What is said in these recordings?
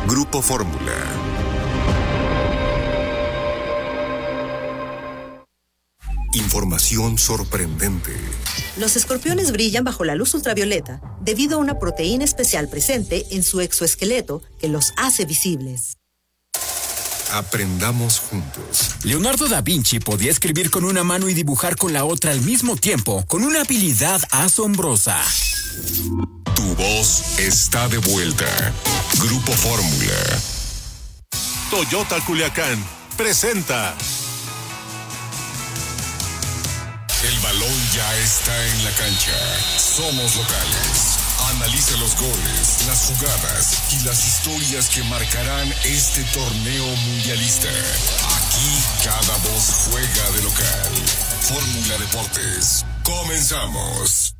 Grupo Fórmula. Información sorprendente. Los escorpiones brillan bajo la luz ultravioleta debido a una proteína especial presente en su exoesqueleto que los hace visibles. Aprendamos juntos. Leonardo da Vinci podía escribir con una mano y dibujar con la otra al mismo tiempo, con una habilidad asombrosa. Tu voz está de vuelta. Grupo Fórmula. Toyota Culiacán presenta. El balón ya está en la cancha. Somos locales. Analiza los goles, las jugadas y las historias que marcarán este torneo mundialista. Aquí cada voz juega de local. Fórmula Deportes. Comenzamos.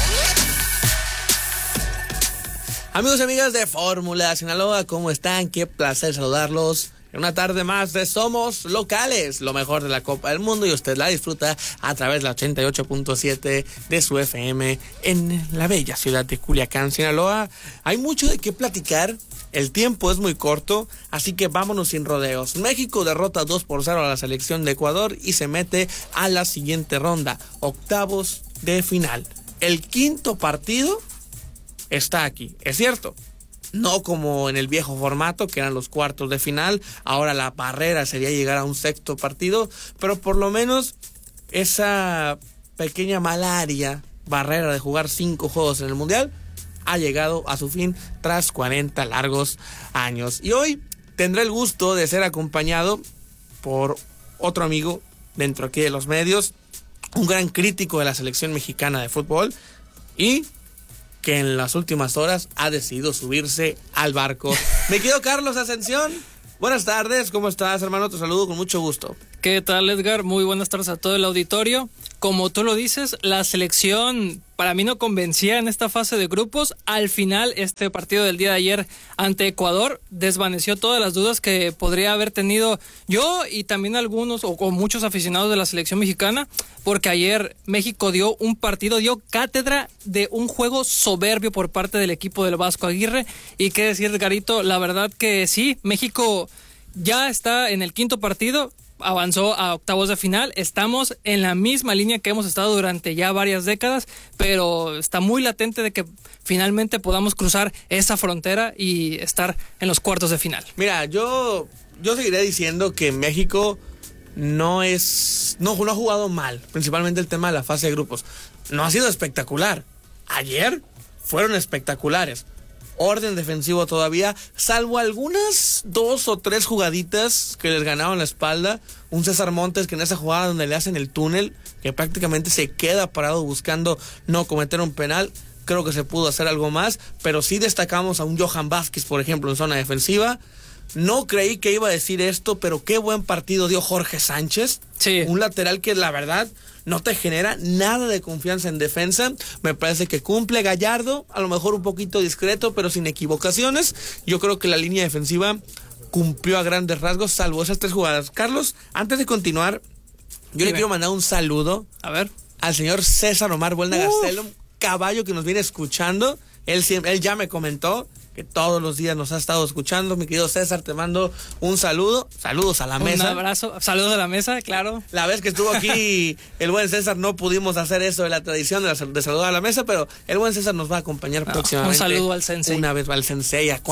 Amigos y amigas de Fórmula Sinaloa, ¿cómo están? Qué placer saludarlos. En una tarde más de Somos Locales, lo mejor de la Copa del Mundo, y usted la disfruta a través de la 88.7 de su FM en la bella ciudad de Culiacán, Sinaloa. Hay mucho de qué platicar, el tiempo es muy corto, así que vámonos sin rodeos. México derrota 2-0 a la selección de Ecuador y se mete a la siguiente ronda, octavos de final. El quinto partido está aquí, es cierto. No como en el viejo formato, que eran los cuartos de final. Ahora la barrera sería llegar a un sexto partido, pero por lo menos esa pequeña malaria barrera de jugar 5 juegos en el Mundial ha llegado a su fin tras 40 largos años. Y hoy tendré el gusto de ser acompañado por otro amigo dentro aquí de los medios, un gran crítico de la selección mexicana de fútbol y que en las últimas horas ha decidido subirse al barco. Mi querido Carlos Ascensión, buenas tardes, ¿cómo estás, hermano? Te saludo con mucho gusto. ¿Qué tal, Edgar? Muy buenas tardes a todo el auditorio. Como tú lo dices, la selección para mí no convencía en esta fase de grupos. Al final, este partido del día de ayer ante Ecuador desvaneció todas las dudas que podría haber tenido yo y también algunos o muchos aficionados de la selección mexicana, porque ayer México dio cátedra de un juego soberbio por parte del equipo del Vasco Aguirre. Y qué decir, Edgarito, la verdad que sí, México ya está en el quinto partido, avanzó a octavos de final, estamos en la misma línea que hemos estado durante ya varias décadas, pero está muy latente de que finalmente podamos cruzar esa frontera y estar en los cuartos de final. Mira, yo seguiré diciendo que México no ha jugado mal, principalmente el tema de la fase de grupos. No ha sido espectacular. Ayer fueron espectaculares. Orden defensivo todavía, salvo algunas 2 o 3 jugaditas que les ganaron la espalda. Un César Montes que en esa jugada donde le hacen el túnel, que prácticamente se queda parado buscando no cometer un penal. Creo que se pudo hacer algo más, pero sí destacamos a un Johan Vázquez, por ejemplo, en zona defensiva. No creí que iba a decir esto, pero qué buen partido dio Jorge Sánchez. Sí. Un lateral que la verdad no te genera nada de confianza en defensa. Me parece que cumple. Gallardo, a lo mejor un poquito discreto, pero sin equivocaciones. Yo creo que la línea defensiva cumplió a grandes rasgos, salvo esas 3 jugadas. Carlos, antes de continuar, yo le quiero mandar un saludo al señor César Omar Buelna Gastelum, caballo que nos viene escuchando. Él ya me comentó que todos los días nos ha estado escuchando. Mi querido César, te mando un saludo. Saludos a la mesa. Un abrazo, saludos a la mesa, claro. La vez que estuvo aquí el buen César no pudimos hacer eso de la tradición de saludar a la mesa, pero el buen César nos va a acompañar próximamente. Un saludo al sensei. Una vez al sensei. ¿A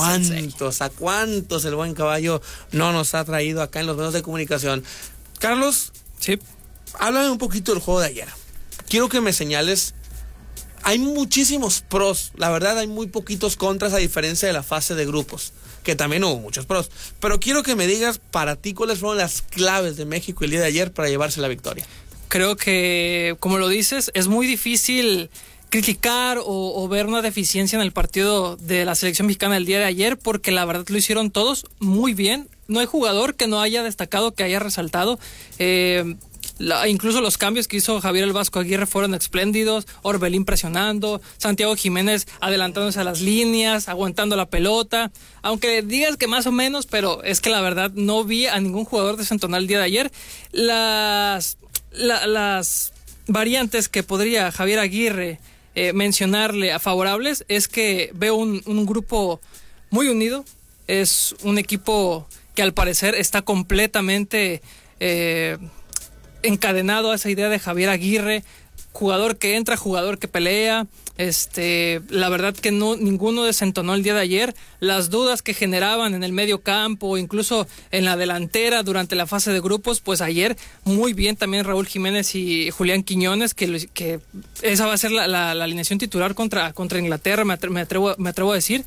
cuántos el buen caballo no nos ha traído acá en los medios de comunicación? Carlos, sí, háblame un poquito del juego de ayer. Quiero que me señales. Hay muchísimos pros, la verdad hay muy poquitos contras a diferencia de la fase de grupos, que también hubo muchos pros. Pero quiero que me digas para ti cuáles fueron las claves de México el día de ayer para llevarse la victoria. Creo que, como lo dices, es muy difícil criticar o ver una deficiencia en el partido de la selección mexicana el día de ayer, porque la verdad lo hicieron todos muy bien. No hay jugador que no haya destacado, que haya resaltado. Incluso los cambios que hizo Javier el Vasco Aguirre fueron espléndidos. Orbelín presionando, Santiago Jiménez adelantándose a las líneas, aguantando la pelota. Aunque digas que más o menos, pero es que la verdad no vi a ningún jugador desentonar el día de ayer. Las variantes que podría Javier Aguirre mencionarle a favorables es que veo un grupo muy unido, Es un equipo que al parecer está completamente encadenado a esa idea de Javier Aguirre, jugador que entra, jugador que pelea. La verdad que ninguno desentonó el día de ayer. Las dudas que generaban en el medio campo, incluso en la delantera durante la fase de grupos, pues ayer muy bien también Raúl Jiménez y Julián Quiñones, que esa va a ser la alineación titular contra Inglaterra, me atrevo a decir.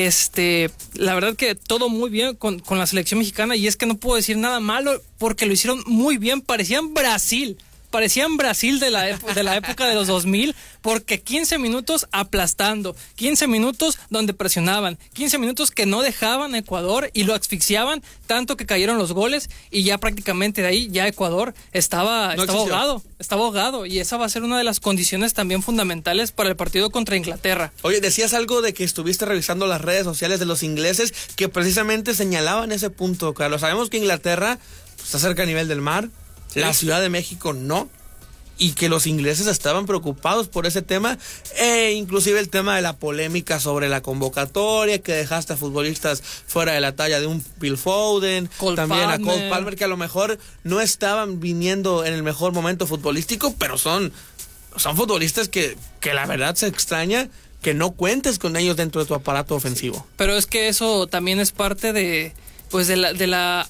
La verdad que todo muy bien con la selección mexicana, y es que no puedo decir nada malo porque lo hicieron muy bien. Parecían Brasil de la época de los 2000, porque 15 minutos aplastando, 15 minutos donde presionaban, 15 minutos que no dejaban a Ecuador y lo asfixiaban, tanto que cayeron los goles, y ya prácticamente de ahí ya Ecuador estaba ahogado, y esa va a ser una de las condiciones también fundamentales para el partido contra Inglaterra. Oye, decías algo de que estuviste revisando las redes sociales de los ingleses que precisamente señalaban ese punto, Carlos. Sabemos que Inglaterra está cerca a nivel del mar, sí. La Ciudad de México no, y que los ingleses estaban preocupados por ese tema, inclusive el tema de la polémica sobre la convocatoria, que dejaste a futbolistas fuera de la talla de un Phil Foden, también a Cole Palmer, que a lo mejor no estaban viniendo en el mejor momento futbolístico, pero son futbolistas que la verdad se extraña que no cuentes con ellos dentro de tu aparato ofensivo. Pero es que eso también es parte de la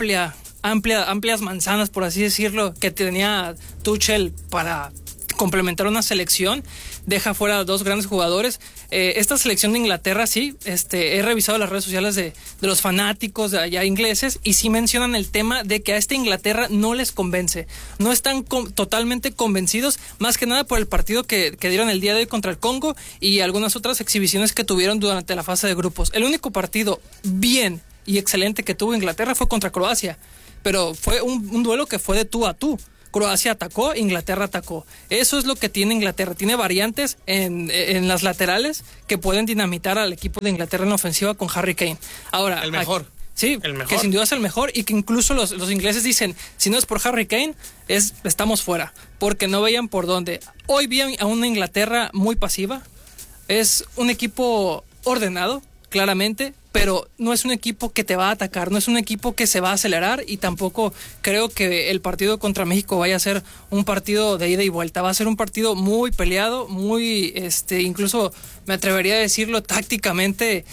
amplias manzanas, por así decirlo, que tenía Tuchel para complementar una selección. Deja fuera a dos grandes jugadores. Esta selección de Inglaterra, sí, he revisado las redes sociales de los fanáticos de allá ingleses, y sí mencionan el tema de que a esta Inglaterra no les convence. No están totalmente convencidos, más que nada por el partido que dieron el día de hoy contra el Congo y algunas otras exhibiciones que tuvieron durante la fase de grupos. El único partido bien y excelente que tuvo Inglaterra fue contra Croacia, pero fue un duelo que fue de tú a tú. Croacia atacó, Inglaterra atacó. Eso es lo que tiene Inglaterra. Tiene variantes en las laterales que pueden dinamitar al equipo de Inglaterra en la ofensiva con Harry Kane. Ahora, el mejor. Sí, el mejor. Que sin duda es el mejor, y que incluso los ingleses dicen, si no es por Harry Kane, estamos fuera, porque no veían por dónde. Hoy vi a una Inglaterra muy pasiva. Es un equipo ordenado, claramente, pero no es un equipo que te va a atacar, no es un equipo que se va a acelerar, y tampoco creo que el partido contra México vaya a ser un partido de ida y vuelta. Va a ser un partido muy peleado, muy, incluso me atrevería a decirlo tácticamente,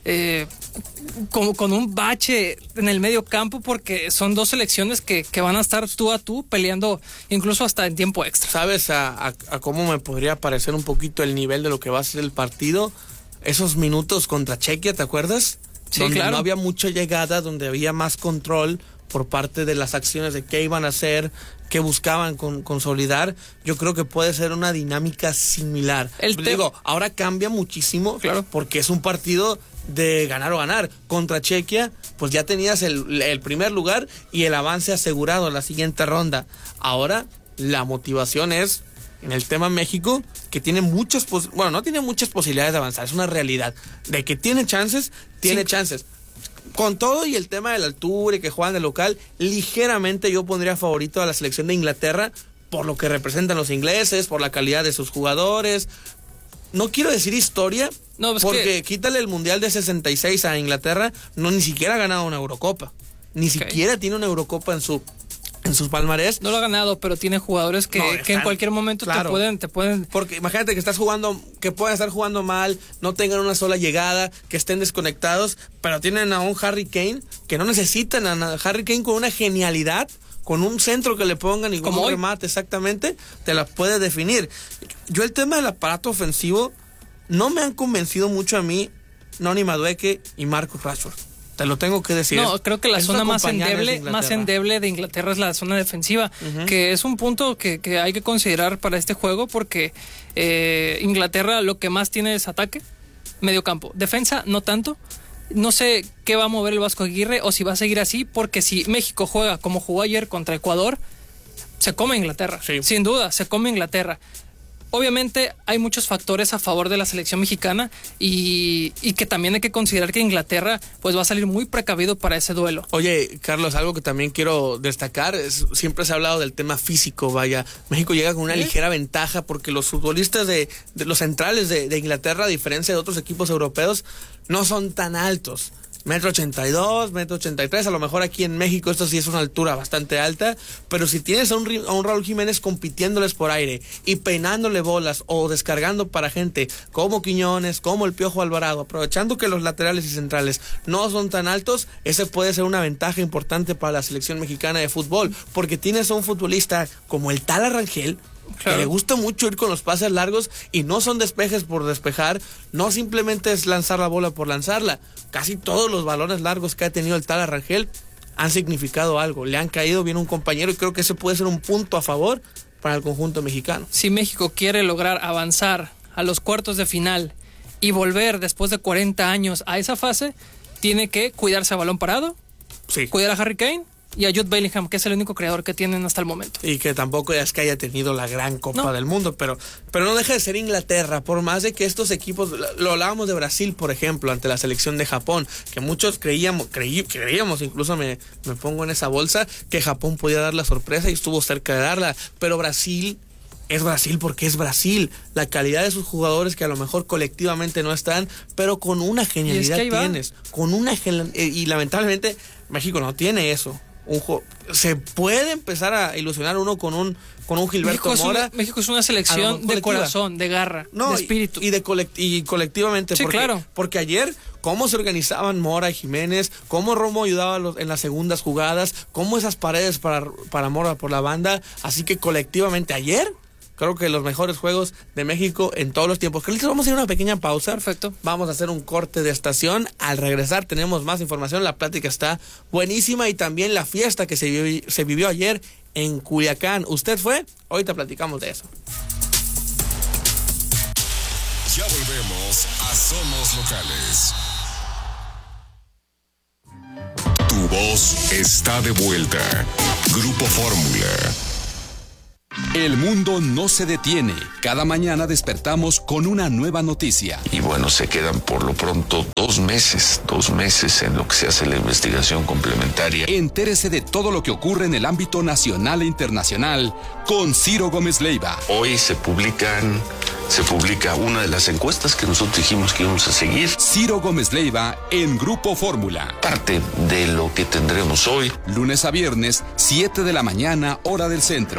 con un bache en el medio campo, porque son dos selecciones que van a estar tú a tú peleando incluso hasta en tiempo extra. ¿Sabes a cómo me podría parecer un poquito el nivel de lo que va a ser el partido? Esos minutos contra Chequia, ¿te acuerdas? Sí, donde claro. No había mucha llegada, donde había más control por parte de las acciones de qué iban a hacer, qué buscaban consolidar. Yo creo que puede ser una dinámica similar. Ahora cambia muchísimo, claro, porque es un partido de ganar o ganar. Contra Chequia, pues ya tenías el primer lugar y el avance asegurado en la siguiente ronda. Ahora la motivación es, en el tema México, que tiene no tiene muchas posibilidades de avanzar, es una realidad. De que tiene chances, chances. Con todo y el tema de la altura y que juegan de local, ligeramente yo pondría favorito a la selección de Inglaterra por lo que representan los ingleses, por la calidad de sus jugadores. No quiero decir historia, porque quítale el Mundial de 66 a Inglaterra, ni siquiera ha ganado una Eurocopa. Ni siquiera tiene una Eurocopa en sus palmarés. No lo ha ganado, pero tiene jugadores que en cualquier momento, claro, te pueden... Porque imagínate que puedan estar jugando mal, no tengan una sola llegada, que estén desconectados, pero tienen a un Harry Kane que no necesitan a Harry Kane con una genialidad, con un centro que le pongan y con un remate exactamente, te la puede definir. Yo el tema del aparato ofensivo no me han convencido mucho a mí Noni Madueke y Marcus Rashford. Te lo tengo que decir. No, creo que la zona más endeble de Inglaterra es la zona defensiva, que es un punto que hay que considerar para este juego, porque Inglaterra lo que más tiene es ataque, medio campo. Defensa, no tanto. No sé qué va a mover el Vasco Aguirre, o si va a seguir así, porque si México juega como jugó ayer contra Ecuador, se come Inglaterra. Sí. Sin duda, se come Inglaterra. Obviamente hay muchos factores a favor de la selección mexicana, y que también hay que considerar que Inglaterra pues va a salir muy precavido para ese duelo. Oye, Carlos, algo que también quiero destacar siempre se ha hablado del tema físico. Vaya, México llega con una ligera ventaja porque los futbolistas de los centrales de Inglaterra, a diferencia de otros equipos europeos, no son tan altos. 1.82 m, 1.83 m, a lo mejor aquí en México esto sí es una altura bastante alta, pero si tienes a un Raúl Jiménez compitiéndoles por aire y peinándole bolas o descargando para gente como Quiñones, como el Piojo Alvarado, aprovechando que los laterales y centrales no son tan altos, ese puede ser una ventaja importante para la selección mexicana de fútbol, porque tienes a un futbolista como el Tala Rangel, que le gusta mucho ir con los pases largos y no son despejes por despejar, no simplemente es lanzar la bola por lanzarla. Casi todos los balones largos que ha tenido el Tala Rangel han significado algo, le han caído bien a un compañero y creo que ese puede ser un punto a favor para el conjunto mexicano. Si México quiere lograr avanzar a los cuartos de final y volver después de 40 años a esa fase, tiene que cuidarse a balón parado, cuidar a Harry Kane y a Jude Bellingham, que es el único creador que tienen hasta el momento. Y que tampoco es que haya tenido la gran Copa del Mundo, pero no deja de ser Inglaterra, por más de que estos equipos, lo hablábamos de Brasil, por ejemplo, ante la selección de Japón, que muchos creíamos, incluso me pongo en esa bolsa, que Japón podía dar la sorpresa y estuvo cerca de darla, pero Brasil es Brasil porque es Brasil. La calidad de sus jugadores que a lo mejor colectivamente no están, pero con una genialidad tienes. Y lamentablemente México no tiene eso. Se puede empezar a ilusionar uno con un Gilberto Mora. México es una selección de corazón, de garra, de espíritu. Y colectivamente. Sí, claro. Porque ayer, cómo se organizaban Mora y Jiménez, cómo Romo ayudaba en las segundas jugadas, cómo esas paredes para Mora por la banda. Así que colectivamente ayer, creo que los mejores juegos de México en todos los tiempos. Creo que vamos a ir a una pequeña pausa. Perfecto. Vamos a hacer un corte de estación. Al regresar tenemos más información. La plática está buenísima y también la fiesta que se vivió ayer en Culiacán. ¿Usted fue? Ahorita platicamos de eso. Ya volvemos a Somos Locales. Tu voz está de vuelta. Grupo Fórmula. El mundo no se detiene. Cada mañana despertamos con una nueva noticia. Y bueno, se quedan por lo pronto 2 meses en lo que se hace la investigación complementaria. Entérese de todo lo que ocurre en el ámbito nacional e internacional con Ciro Gómez Leiva. Hoy se publica una de las encuestas que nosotros dijimos que íbamos a seguir. Ciro Gómez Leiva en Grupo Fórmula. Parte de lo que tendremos hoy. Lunes a viernes, 7 de la mañana, hora del centro.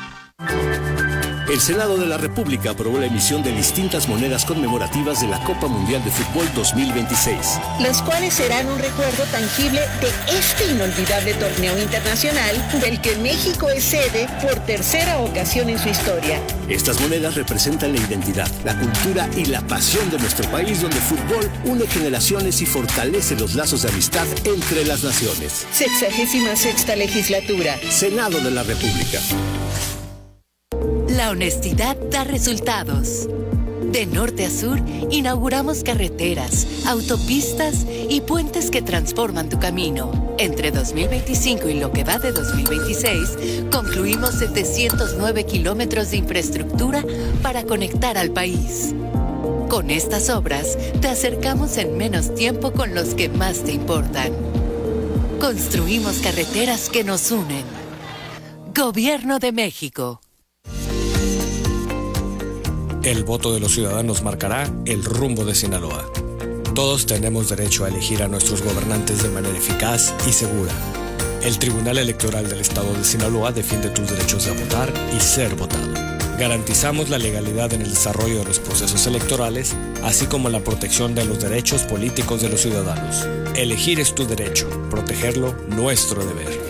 El Senado de la República aprobó la emisión de distintas monedas conmemorativas de la Copa Mundial de Fútbol 2026. Las cuales serán un recuerdo tangible de este inolvidable torneo internacional del que México es sede por tercera ocasión en su historia. Estas monedas representan la identidad, la cultura y la pasión de nuestro país, donde el fútbol une generaciones y fortalece los lazos de amistad entre las naciones. 66ª legislatura. Senado de la República. La honestidad da resultados. De norte a sur, inauguramos carreteras, autopistas y puentes que transforman tu camino. Entre 2025 y lo que va de 2026, concluimos 709 kilómetros de infraestructura para conectar al país. Con estas obras, te acercamos en menos tiempo con los que más te importan. Construimos carreteras que nos unen. Gobierno de México. El voto de los ciudadanos marcará el rumbo de Sinaloa. Todos tenemos derecho a elegir a nuestros gobernantes de manera eficaz y segura. El Tribunal Electoral del Estado de Sinaloa defiende tus derechos de votar y ser votado. Garantizamos la legalidad en el desarrollo de los procesos electorales, así como la protección de los derechos políticos de los ciudadanos. Elegir es tu derecho, protegerlo, nuestro deber.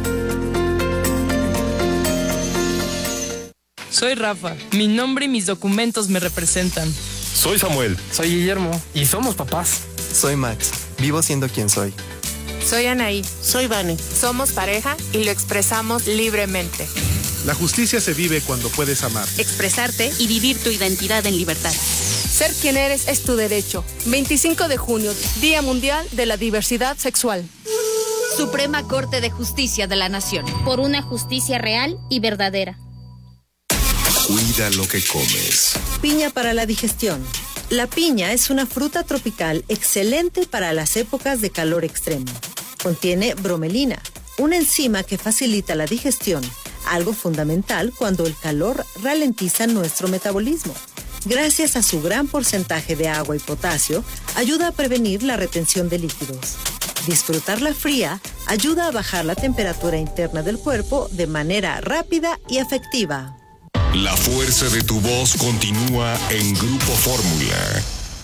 Soy Rafa. Mi nombre y mis documentos me representan. Soy Samuel. Soy Guillermo. Y somos papás. Soy Max. Vivo siendo quien soy. Soy Anaí. Soy Vane. Somos pareja y lo expresamos libremente. La justicia se vive cuando puedes amar, expresarte y vivir tu identidad en libertad. Ser quien eres es tu derecho. 25 de junio, Día Mundial de la Diversidad Sexual. Suprema Corte de Justicia de la Nación. Por una justicia real y verdadera. Cuida lo que comes. Piña para la digestión. La piña es una fruta tropical excelente para las épocas de calor extremo. Contiene bromelina, una enzima que facilita la digestión, algo fundamental cuando el calor ralentiza nuestro metabolismo. Gracias a su gran porcentaje de agua y potasio, ayuda a prevenir la retención de líquidos. Disfrutarla fría ayuda a bajar la temperatura interna del cuerpo de manera rápida y efectiva. La fuerza de tu voz continúa en Grupo Fórmula.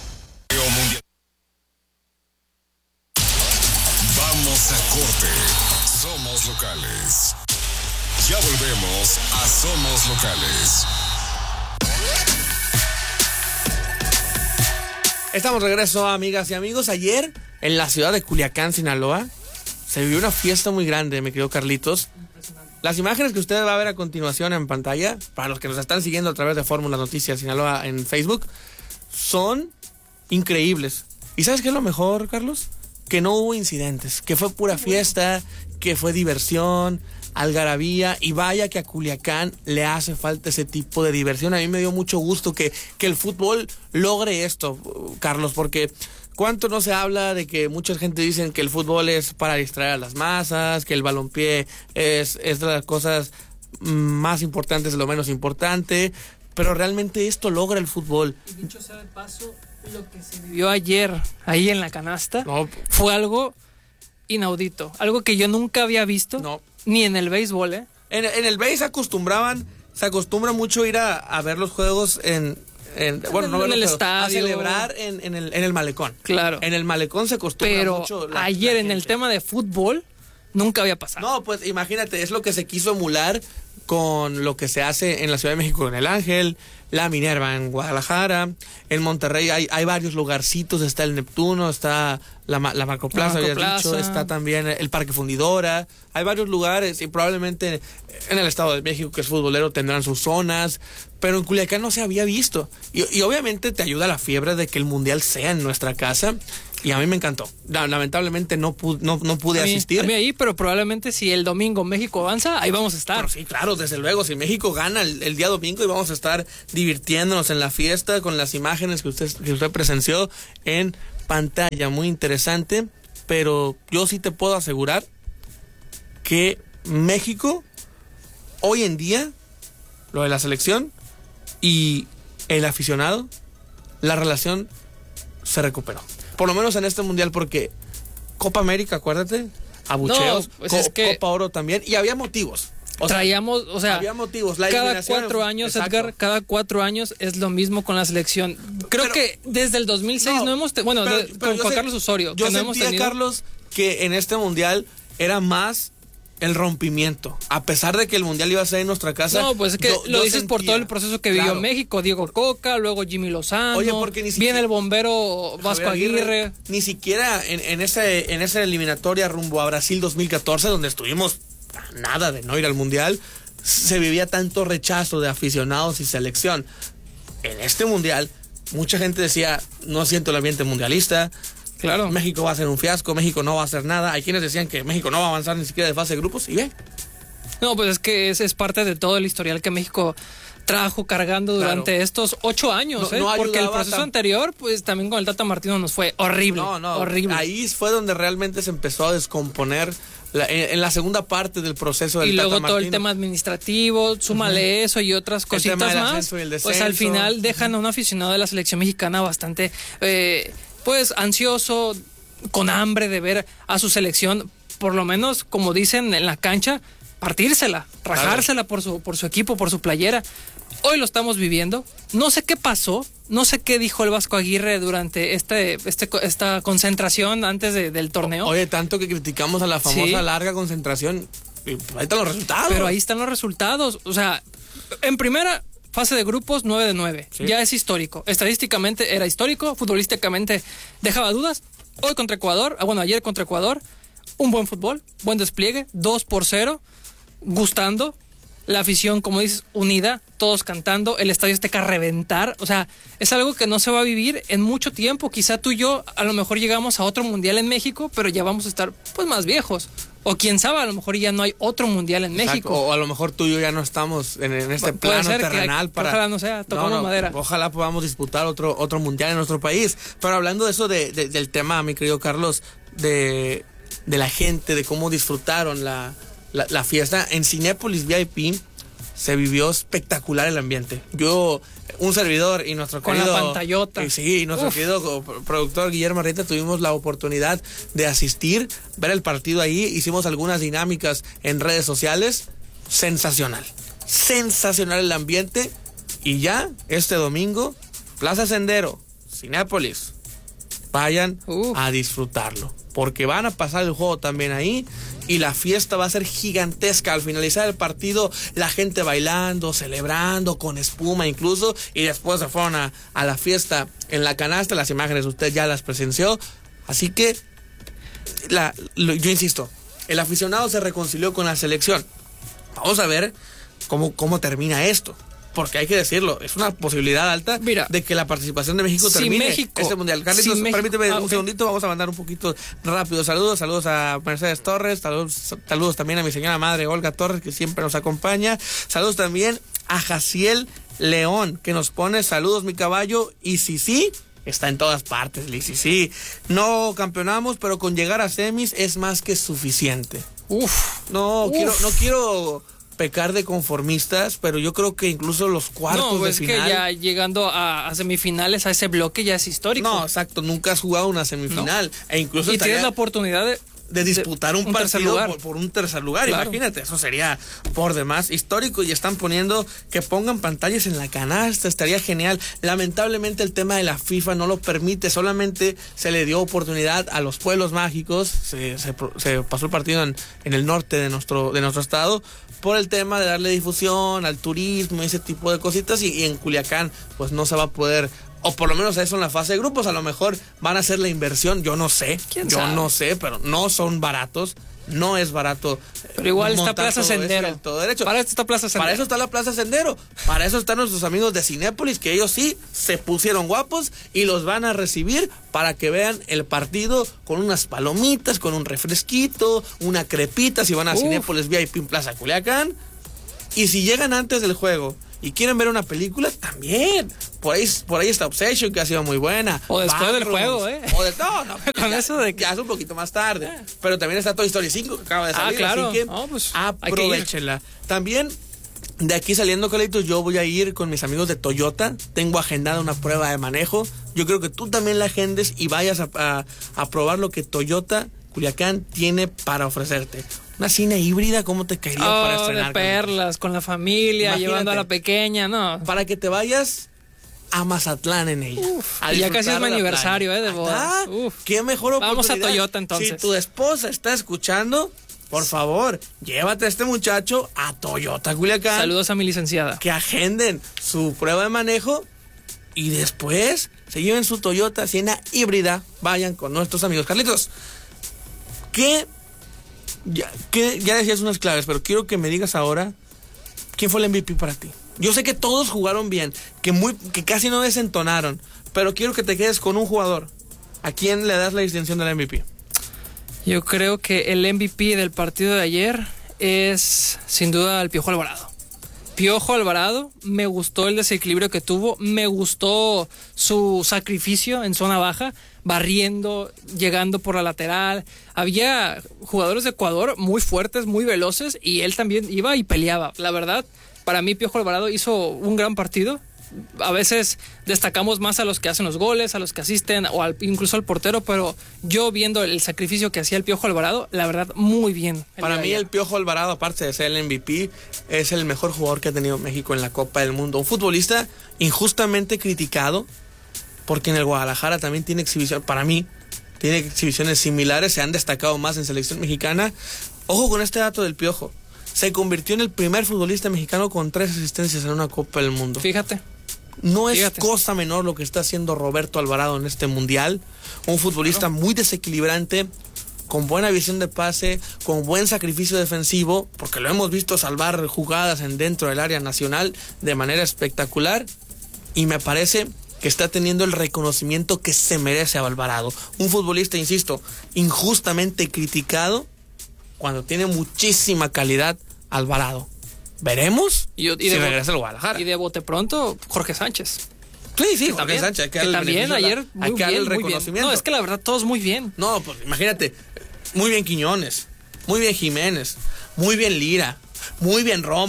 Vamos a corte. Somos locales. Ya volvemos a Somos Locales. Estamos de regreso, amigas y amigos. Ayer, en la ciudad de Culiacán, Sinaloa, se vivió una fiesta muy grande, mi querido Carlitos. Las imágenes que usted va a ver a continuación en pantalla, para los que nos están siguiendo a través de Fórmula Noticias Sinaloa en Facebook, son increíbles. ¿Y sabes qué es lo mejor, Carlos? Que no hubo incidentes, que fue pura fiesta, que fue diversión, algarabía, y vaya que a Culiacán le hace falta ese tipo de diversión. A mí me dio mucho gusto que el fútbol logre esto, Carlos, porque ¿cuánto no se habla de que mucha gente dicen que el fútbol es para distraer a las masas, que el balompié es de las cosas más importantes de lo menos importante, pero realmente esto logra el fútbol? Y dicho sea de paso, lo que se vivió ayer ahí en la canasta fue algo inaudito, algo que yo nunca había visto, ni en el béisbol, ¿eh? En el béis se acostumbra mucho ir a ver los juegos en el estadio, a celebrar en el malecón. Claro. En el malecón se acostumbra pero mucho. Ayer en el tema de fútbol nunca había pasado. No, pues imagínate, es lo que se quiso emular con lo que se hace en la Ciudad de México en el Ángel, la Minerva en Guadalajara, en Monterrey hay varios lugarcitos, está el Neptuno, está la Macroplaza, habías dicho, está también el Parque Fundidora, hay varios lugares y probablemente en el Estado de México, que es futbolero, tendrán sus zonas, pero en Culiacán no se había visto. Y obviamente te ayuda la fiebre de que el Mundial sea en nuestra casa. Y a mí me encantó. Lamentablemente no pude asistir. A mí ahí, pero probablemente si el domingo México avanza, ahí vamos a estar. Pero sí, claro, desde luego. Si México gana el día domingo, y vamos a estar divirtiéndonos en la fiesta con las imágenes que usted presenció en pantalla. Muy interesante. Pero yo sí te puedo asegurar que México, hoy en día, lo de la selección y el aficionado, la relación se recuperó. Por lo menos en este mundial, porque Copa América, acuérdate, abucheos, Copa Oro también, y había motivos. Había motivos. Cada 4 años, exacto. Edgar, cada 4 años es lo mismo con la selección. Creo que desde el 2006 no hemos con Juan Carlos Osorio. Yo sentía, Carlos, que en este mundial era más el rompimiento, a pesar de que el mundial iba a ser en nuestra casa. No, pues es que lo dices por todo el proceso que vivió México, Diego Coca, luego Jimmy Lozano. Oye, porque viene el bombero Vasco Aguirre. Ni siquiera en esa eliminatoria rumbo a Brasil 2014, donde estuvimos a nada de no ir al mundial, se vivía tanto rechazo de aficionados y selección. En este mundial, mucha gente decía, no siento el ambiente mundialista. Claro. México va a ser un fiasco, México no va a hacer nada. Hay quienes decían que México no va a avanzar ni siquiera de fase de grupos, y ve. No, pues es que es parte de todo el historial que México trajo cargando durante estos 8 años, porque el proceso anterior, pues también con el Tata Martino nos fue horrible. Horrible. Ahí fue donde realmente se empezó a descomponer en la segunda parte del proceso del Tata Martino. Y luego todo el tema administrativo, súmale eso y otras cositas más. Pues al final dejan a un aficionado de la selección mexicana bastante pues ansioso, con hambre de ver a su selección, por lo menos, como dicen en la cancha, partírsela, rajársela por su equipo, por su playera. Hoy lo estamos viviendo. No sé qué pasó, no sé qué dijo el Vasco Aguirre durante esta concentración antes del torneo. Oye, tanto que criticamos a la famosa larga concentración, y ahí están los resultados. Pero ahí están los resultados. O sea, en primera fase de grupos, 9 de 9. Sí. Ya es histórico. Estadísticamente era histórico, futbolísticamente dejaba dudas. Hoy contra Ecuador, ayer contra Ecuador, un buen fútbol, buen despliegue, 2-0, gustando. La afición, como dices, unida, todos cantando, el estadio Azteca a reventar. O sea, es algo que no se va a vivir en mucho tiempo. Quizá tú y yo a lo mejor llegamos a otro mundial en México, pero ya vamos a estar pues más viejos. O quién sabe, a lo mejor ya no hay otro mundial en México. O a lo mejor tú y yo ya no estamos en este plano terrenal para... Ojalá no sea, tocamos madera. Ojalá podamos disputar otro mundial en nuestro país. Pero hablando de eso, del tema, mi querido Carlos, de la gente, de cómo disfrutaron la fiesta en Cinépolis VIP, se vivió espectacular el ambiente. Yo, un servidor y nuestro con querido... la pantallota. Sí, nuestro querido productor Guillermo Arrieta tuvimos la oportunidad de asistir, ver el partido ahí, hicimos algunas dinámicas en redes sociales. Sensacional el ambiente. Y ya, este domingo, Plaza Sendero, Cinépolis, vayan a disfrutarlo, porque van a pasar el juego también ahí y la fiesta va a ser gigantesca. Al finalizar el partido, la gente bailando, celebrando, con espuma incluso, y después se fueron a la fiesta en la canasta. Las imágenes usted ya las presenció, así que yo insisto, el aficionado se reconcilió con la selección. Vamos a ver cómo termina esto, porque hay que decirlo, es una posibilidad alta de que la participación de México termine este mundial. Carlitos, permíteme un segundito, vamos a mandar un poquito rápido. Saludos a Mercedes Torres, saludos también a mi señora madre Olga Torres, que siempre nos acompaña. Saludos también a Jaciel León, que nos pone saludos, mi caballo, y sí, está en todas partes, Liz, sí. No campeonamos, pero con llegar a semis es más que suficiente. No quiero pecar de conformistas, pero yo creo que incluso los cuartos de final... No, es que ya llegando a semifinales, a ese bloque ya es histórico. No, exacto, nunca has jugado una semifinal. E incluso y tienes la oportunidad de disputar un partido por un tercer lugar. Claro. Imagínate, eso sería por demás histórico. Y están poniendo que pongan pantallas en la canasta, estaría genial. Lamentablemente el tema de la FIFA no lo permite, solamente se le dio oportunidad a los pueblos mágicos. Se pasó el partido en el norte de nuestro estado, por el tema de darle difusión al turismo y ese tipo de cositas, y en Culiacán pues no se va a poder, o por lo menos eso en la fase de grupos. A lo mejor van a hacer la inversión, yo no sé, no sé, pero no son baratos, no es barato. Pero igual está Plaza Sendero. Para eso está Plaza Sendero. Para eso está la Plaza Sendero. Para eso están nuestros amigos de Cinépolis, que ellos sí se pusieron guapos y los van a recibir para que vean el partido con unas palomitas, con un refresquito, una crepita, si van a Cinépolis VIP en Plaza Culiacán. Y si llegan antes del juego y quieren ver una película, también. Por ahí está Obsession, que ha sido muy buena. O después del juego, No, con eso de que ya es un poquito más tarde. Pero también está Toy Story 5, que acaba de salir. Claro. Así que aprovechenla. También, de aquí saliendo, Carlitos, yo voy a ir con mis amigos de Toyota. Tengo agendada una prueba de manejo. Yo creo que tú también la agendes y vayas a probar lo que Toyota Culiacán tiene para ofrecerte. Una cine híbrida, ¿cómo te caería para estrenar? De perlas, con la familia, imagínate, llevando a la pequeña, ¿no? Para que te vayas a Mazatlán en ella. Ya casi es mi aniversario, de boda. Qué mejor oportunidad. Vamos a Toyota entonces. Si tu esposa está escuchando, por favor, llévate a este muchacho a Toyota Culiacán. Saludos a mi licenciada. Que agenden su prueba de manejo y después se lleven su Toyota Siena híbrida. Vayan con nuestros amigos. Carlitos, ya decías unas claves, pero quiero que me digas ahora quién fue el MVP para ti. Yo sé que todos jugaron bien, que casi no desentonaron, pero quiero que te quedes con un jugador. ¿A quién le das la distinción del MVP? Yo creo que el MVP del partido de ayer es sin duda el Piojo Alvarado. Piojo Alvarado, me gustó el desequilibrio que tuvo, me gustó su sacrificio en zona baja, barriendo, llegando por la lateral. Había jugadores de Ecuador muy fuertes, muy veloces, y él también iba y peleaba. La verdad, para mí Piojo Alvarado hizo un gran partido. A veces destacamos más a los que hacen los goles, a los que asisten, o incluso al portero, pero yo viendo el sacrificio que hacía el Piojo Alvarado, la verdad, muy bien. Para mí el Piojo Alvarado, aparte de ser el MVP, es el mejor jugador que ha tenido México en la Copa del Mundo. Un futbolista injustamente criticado, porque en el Guadalajara también tiene exhibición, para mí, tiene exhibiciones similares, se han destacado más en selección mexicana. Ojo con este dato del Piojo. Se convirtió en el primer futbolista mexicano con 3 asistencias en una Copa del Mundo. Fíjate. No es cosa menor lo que está haciendo Roberto Alvarado en este mundial. Un futbolista muy desequilibrante, con buena visión de pase, con buen sacrificio defensivo, porque lo hemos visto salvar jugadas dentro del área nacional de manera espectacular. Y me parece que está teniendo el reconocimiento que se merece a Alvarado. Un futbolista, insisto, injustamente criticado, cuando tiene muchísima calidad Alvarado. Veremos si regresa al Guadalajara. Y de bote pronto, Jorge Sánchez. Sí, Jorge Sánchez. Que también ayer muy bien, el reconocimiento. No, es que la verdad todos muy bien. No, pues imagínate, muy bien Quiñones, muy bien Jiménez, muy bien Lira, muy bien Romo.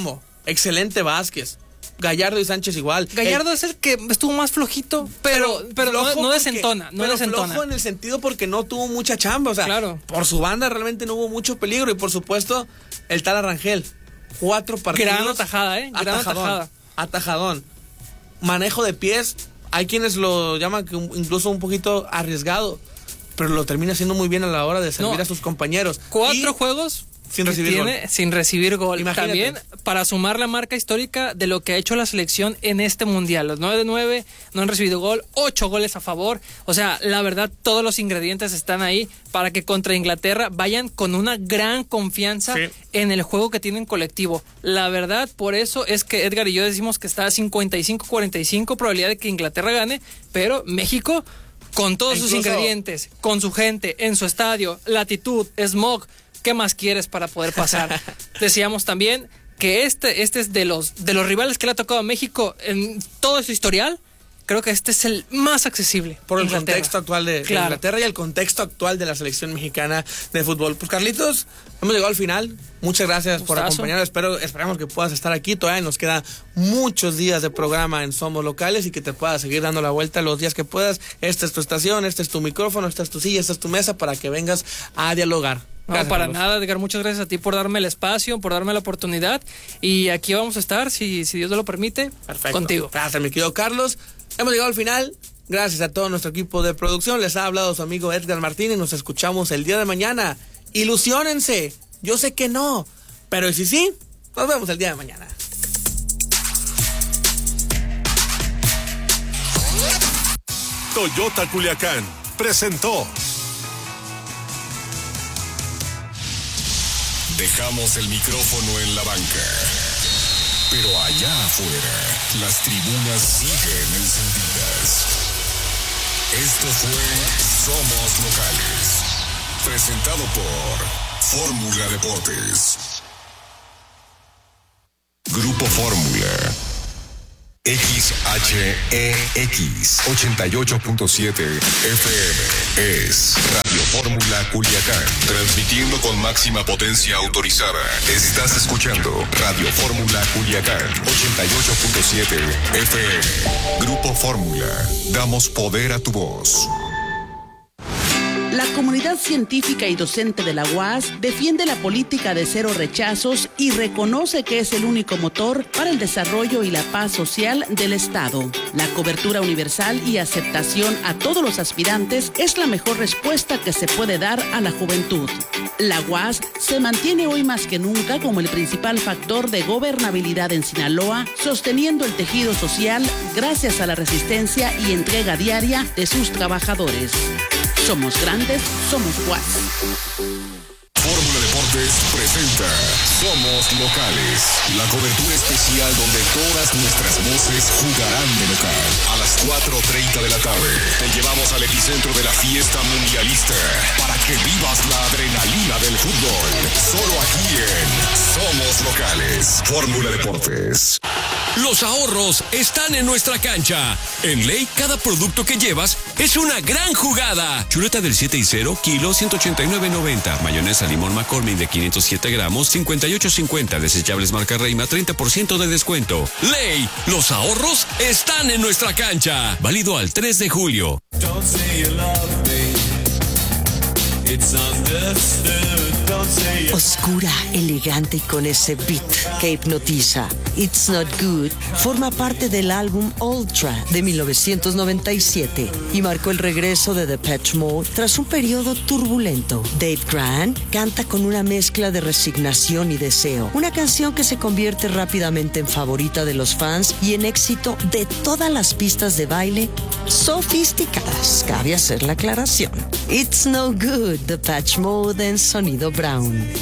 excelente Vázquez. Gallardo y Sánchez igual. Gallardo es el que estuvo más flojito, pero no desentona. No desentona. Flojo en el sentido porque no tuvo mucha chamba. O sea, claro. Por su banda realmente no hubo mucho peligro. Y por supuesto, el tal Arrangel. 4 partidos. Gran atajada, Gran atajada. Atajadón. Manejo de pies. Hay quienes lo llaman incluso un poquito arriesgado. Pero lo termina haciendo muy bien a la hora de servir a sus compañeros. 4 juegos sin recibir gol. Imagínate. También para sumar la marca histórica de lo que ha hecho la selección en este mundial. Los 9 de 9 no han recibido gol, 8 goles a favor. O sea, la verdad, todos los ingredientes están ahí para que contra Inglaterra vayan con una gran confianza en el juego que tienen colectivo. La verdad, por eso es que Edgar y yo decimos que está a 55-45 probabilidad de que Inglaterra gane, pero México, con todos sus ingredientes, con su gente, en su estadio, latitud, smog, ¿qué más quieres para poder pasar? Decíamos también que este es de los rivales que le ha tocado a México en todo su historial. Creo que este es el más accesible. Por el contexto actual de Inglaterra y el contexto actual de la selección mexicana de fútbol. Pues Carlitos, hemos llegado al final. Muchas gracias por acompañarnos. Esperamos que puedas estar aquí. Todavía nos quedan muchos días de programa en Somos Locales y que te puedas seguir dando la vuelta los días que puedas. Esta es tu estación, este es tu micrófono, esta es tu silla, esta es tu mesa para que vengas a dialogar. Gracias, para nada, Edgar, muchas gracias a ti por darme el espacio, por darme la oportunidad y aquí vamos a estar, si Dios lo permite, contigo. Gracias, mi querido Carlos. Hemos llegado al final. Gracias a todo nuestro equipo de producción. Les ha hablado su amigo Edgar Martínez. Nos escuchamos el día de mañana. Ilusiónense. Yo sé que no, pero si sí, nos vemos el día de mañana. Toyota Culiacán presentó. Dejamos el micrófono en la banca, pero allá afuera las tribunas siguen encendidas. Esto fue Somos Locales, presentado por Fórmula Deportes. Grupo Fórmula. XHEX 88.7 FM es Radio Fórmula Culiacán, transmitiendo con máxima potencia autorizada. Estás escuchando Radio Fórmula Culiacán 88.7 FM. Grupo Fórmula, damos poder a tu voz. La comunidad científica y docente de la UAS defiende la política de cero rechazos y reconoce que es el único motor para el desarrollo y la paz social del Estado. La cobertura universal y aceptación a todos los aspirantes es la mejor respuesta que se puede dar a la juventud. La UAS se mantiene hoy más que nunca como el principal factor de gobernabilidad en Sinaloa, sosteniendo el tejido social gracias a la resistencia y entrega diaria de sus trabajadores. Somos grandes, somos UAS. Fórmula Deportes presenta Somos Locales, la cobertura especial donde todas nuestras voces jugarán de local. A las 4:30 de la tarde te llevamos al epicentro de la fiesta mundialista para que vivas la adrenalina del fútbol. Solo aquí en Somos Locales. Fórmula Deportes. Los ahorros están en nuestra cancha. En Ley, cada producto que llevas es una gran jugada. Chuleta del 7 y 0, kilo 189.90. Mayonesa limón McCormick de 507 gramos, 58.50. Desechables marca Reima, 30% de descuento. Ley, los ahorros están en nuestra cancha. Válido al 3 de julio. Don't say you love me. It's understood. Don't say you... Oscura, elegante y con ese beat que hipnotiza. It's Not Good forma parte del álbum Ultra de 1997 y marcó el regreso de Depeche Mode tras un periodo turbulento. Dave Grant canta con una mezcla de resignación y deseo, una canción que se convierte rápidamente en favorita de los fans y en éxito de todas las pistas de baile sofisticadas. Cabe hacer la aclaración. It's No Good, Depeche Mode en sonido Brown.